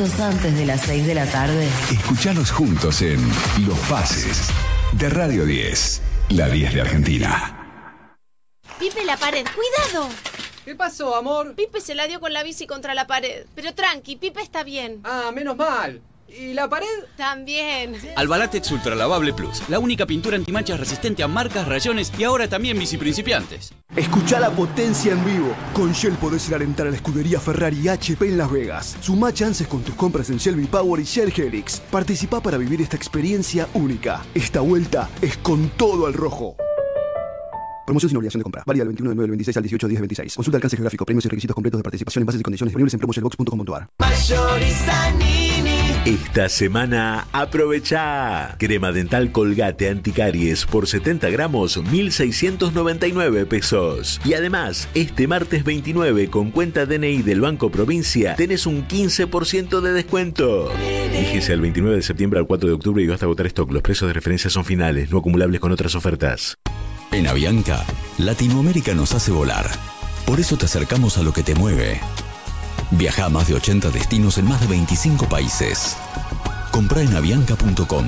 minutos antes de las 6 de la tarde. Escuchanos juntos en Los Pases de Radio 10, la 10 de Argentina. Pipe, la pared, ¡cuidado! ¿Qué pasó, amor? Pipe se la dio con la bici contra la pared. Pero tranqui, Pipe está bien. Ah, menos mal. ¿Y la pared? También. Albalatex Ultra Lavable Plus, la única pintura antimanchas resistente a marcas, rayones y ahora también bici principiantes. Escuchá la potencia en vivo. Con Shell podés ir a alentar a la escudería Ferrari HP en Las Vegas. Sumá chances con tus compras en Shell V-Power y Shell Helix. Participá para vivir esta experiencia única. Esta vuelta es con todo al rojo. Promoción sin obligación de compra. Válida del 21 de 9 del 26 al 18 de 10 del 26. Consulta alcance geográfico, premios y requisitos completos de participación en bases y condiciones disponibles en promoshellbox.com.ar. Esta semana aprovecha crema dental Colgate Anticaries por 70 gramos 1.699 pesos. Y además, este martes 29 con cuenta DNI del Banco Provincia tenés un 15% de descuento. Fíjese al 29 de septiembre al 4 de octubre y hasta agotar stock. Los precios de referencia son finales, no acumulables con otras ofertas. En Avianca, Latinoamérica nos hace volar. Por eso te acercamos a lo que te mueve. Viaja a más de 80 destinos en más de 25 países. Comprá en avianca.com.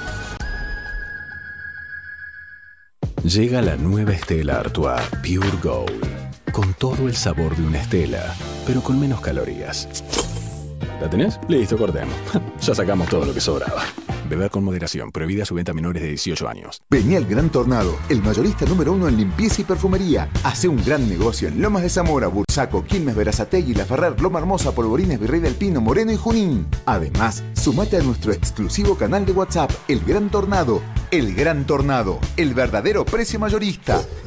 Llega la nueva Stella Artois Pure Gold. Con todo el sabor de una Stella, pero con menos calorías. ¿La tenés? Listo, cortemos. Ya sacamos todo lo que sobraba. Beber con moderación. Prohibida su venta a menores de 18 años. Vení al Gran Tornado, el mayorista número 1 en limpieza y perfumería. Hace un gran negocio en Lomas de Zamora, Bursaco, Quilmes, Berazategui, La Ferrer, Loma Hermosa, Polvorines, Virrey del Pino, Moreno y Junín. Además, sumate a nuestro exclusivo canal de WhatsApp, El Gran Tornado. El Gran Tornado, el verdadero precio mayorista.